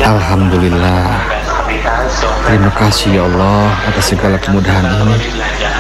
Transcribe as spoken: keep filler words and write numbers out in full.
Alhamdulillah. Terima kasih ya Allah atas segala kemudahan ini.